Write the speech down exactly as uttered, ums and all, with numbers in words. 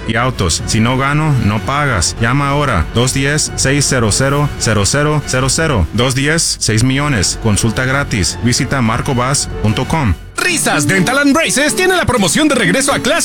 y autos. Si no gano, no pagas. Llama ahora. dos uno cero, seis cero cero, cero cero cero cero. dos uno cero, seis millones. Consulta gratis. Visita marco bass punto com. Risas Dental and Braces tiene la promoción de regreso a clase